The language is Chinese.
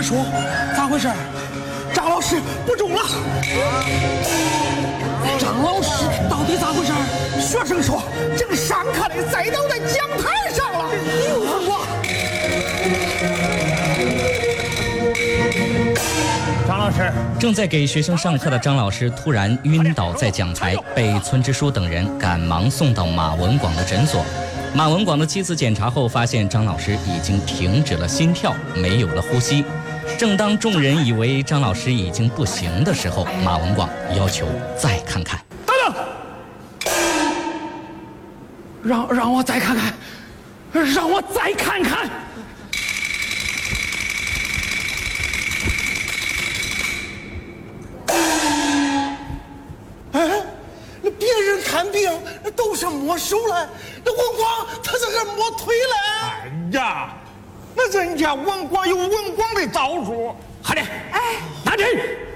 叔，咋回事？张老师不中了。张老师到底咋回事？学生说正上课的栽倒在讲台上了。张老师正在给学生上课的张老师突然晕倒在讲台，被村支书等人赶忙送到马文广的诊所。马文广的妻子检查后发现张老师已经停止了心跳，没有了呼吸。正当众人以为张老师已经不行的时候，马文广要求再看看。 等等，让我再看看，让我再看看。哎，那别人看病都是摸手来，那文广他这是摸腿来。 哎呀，那人家文广有文广的招数。 好的，哎，拿针。